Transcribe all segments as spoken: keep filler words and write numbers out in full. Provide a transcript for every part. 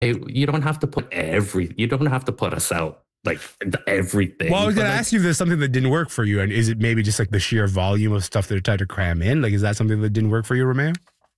You don't have to put every, you don't have to put us out like everything. Well, I was going like, to ask you if there's something that didn't work for you. And is it maybe just like the sheer volume of stuff they're trying to cram in? Like, is that something that didn't work for you, Romeo?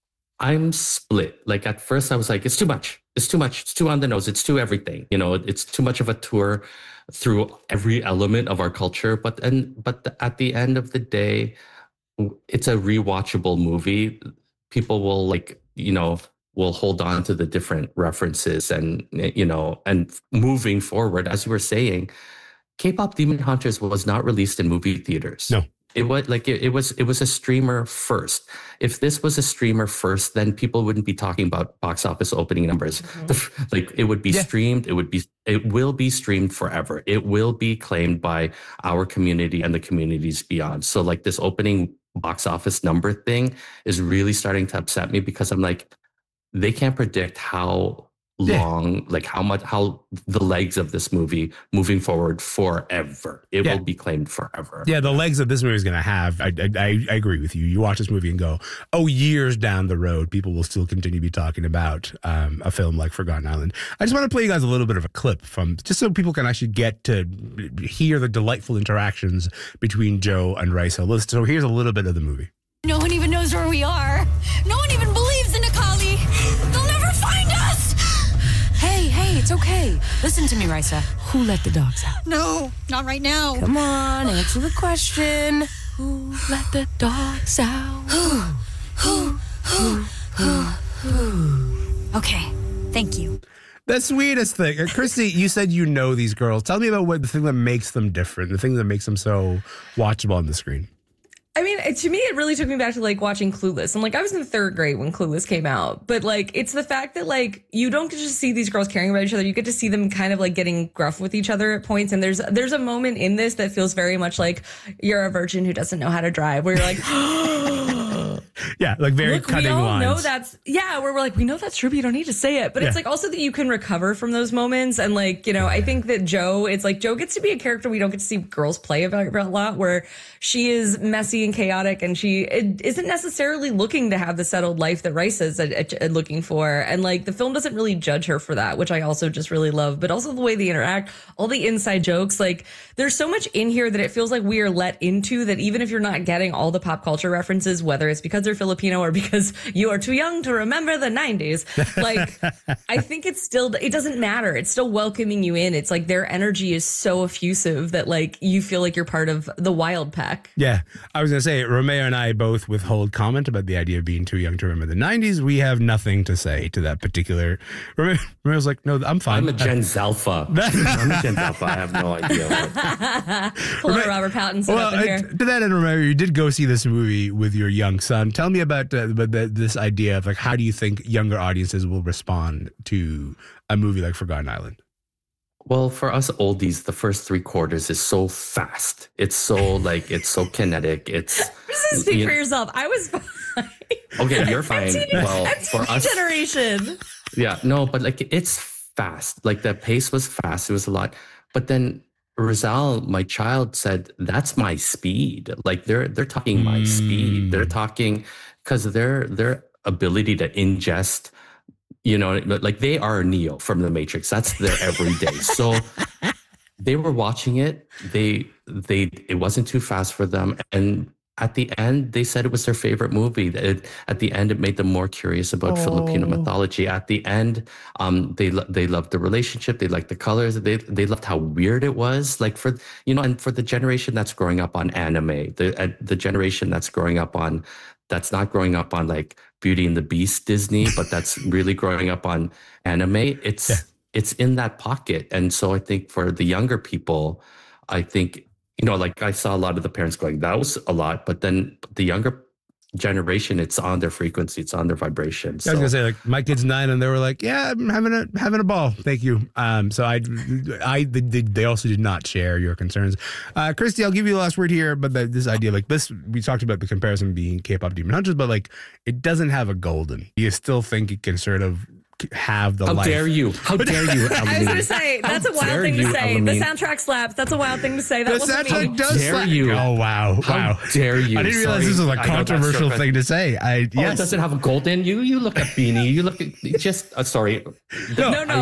I'm split. Like at first I was like, it's too much. It's too much. It's too on the nose. It's too everything. You know, it's too much of a tour through every element of our culture. But and but the, at the end of the day, it's a rewatchable movie. People will like, you know, will hold on to the different references and, you know, and moving forward, as you were saying, K-pop Demon Hunters was not released in movie theaters. No. It was like it, it was it was a streamer first. If this was a streamer first, then people wouldn't be talking about box office opening numbers. Mm-hmm. Like it would be yeah. streamed. It would be it will be streamed forever. It will be claimed by our community and the communities beyond. So like this opening box office number thing is really starting to upset me because I'm like, they can't predict how long, yeah. like how much, how the legs of this movie moving forward forever. It yeah. will be claimed forever. Yeah, the legs that this movie is going to have, I, I I agree with you. You watch this movie and go, oh, years down the road, people will still continue to be talking about um, a film like Forgotten Island. I just want to play you guys a little bit of a clip from, just so people can actually get to hear the delightful interactions between Joe and Raisa. So here's a little bit of the movie. No one even knows where we are. No one even believes in Akali. They'll never find us. Hey, hey, it's okay. Listen to me, Raisa. Who let the dogs out? No, not right now. Come on, answer the question. Who let the dogs out? Who? Who? Who? Who? Who? Okay, thank you. The sweetest thing. Uh, Christy, you said you know these girls. Tell me about what the thing that makes them different, the thing that makes them so watchable on the screen. I mean, to me, it really took me back to, like, watching Clueless. And, like, I was in third grade when Clueless came out. But, like, it's the fact that, like, you don't get to see these girls caring about each other. You get to see them kind of, like, getting gruff with each other at points. And there's there's a moment in this that feels very much like you're a virgin who doesn't know how to drive, where you're like, yeah, like very Look, cutting we all lines. know that's, yeah, where we're like, we know that's true, but you don't need to say it. But yeah. it's, like, also that you can recover from those moments. And, like, you know, I think that Joe, it's like Joe gets to be a character we don't get to see girls play about a lot, where she is messy and chaotic and she isn't necessarily looking to have the settled life that Rice is looking for. And like the film doesn't really judge her for that, which I also just really love. But also the way they interact, all the inside jokes, like there's so much in here that it feels like we are let into that even if you're not getting all the pop culture references, whether it's because they're Filipino or because you are too young to remember the nineties, like I think it's still, it doesn't matter. It's still welcoming you in. It's like their energy is so effusive that like you feel like you're part of the wild pack. Yeah. I was going to say, Romeo and I both withhold comment about the idea of being too young to remember the nineties. We have nothing to say to that particular. Romeo, Romeo's like, no, I'm fine. I'm a Gen Alpha. I'm a Gen Alpha. I have no idea. Pull a Robert Pattinson well, up in here. Uh, to that end, Romeo, you did go see this movie with your young son. Tell me about, uh, about the, this idea of like, how do you think younger audiences will respond to a movie like Forgotten Island? Well, for us oldies, the first three quarters is so fast. It's so like, it's so kinetic. It's. Just speak you, for yourself. I was fine. Okay, you're fine. T V, well, for us. Generation. Yeah, no, but like it's fast. Like the pace was fast. It was a lot. But then Rizal, my child, said, that's my speed. Like they're, they're talking my mm. speed. They're talking because their, their ability to ingest, you know, like they are Neo from the Matrix. That's their everyday. So they were watching it. They, they, it wasn't too fast for them. And at the end, they said it was their favorite movie. It, at the end, it made them more curious about oh. Filipino mythology. At the end, um, they they loved the relationship. They liked the colors. They they loved how weird it was. Like for you know, and for the generation that's growing up on anime, the uh, the generation that's growing up on that's not growing up on like Beauty and the Beast Disney, but that's really growing up on anime. It's yeah. it's in that pocket, and so I think for the younger people, I think. You know, like I saw a lot of the parents going, that was a lot. But then the younger generation, it's on their frequency, it's on their vibration. So. I was gonna say, like my kid's nine, and they were like, "Yeah, I'm having a having a ball, thank you." Um, so I, I, they, they also did not share your concerns. Uh, Christy, I'll give you the last word here, but the, this idea, like this, we talked about the comparison being K-pop Demon Hunters, but like it doesn't have a golden. You still think it can sort of have the How life. dare you? How dare you? I was going to say, that's a wild dare thing to you, say. The Elamine. soundtrack slaps. That's a wild thing to say. That The wasn't soundtrack me. does dare slap. you? Oh, wow. How Wow. dare you? I didn't realize Sorry. this was a I know that's controversial your- thing to say. I Oh, yes. it doesn't have a gold in you. You look at Beanie. You look at just. Uh, sorry. No, no,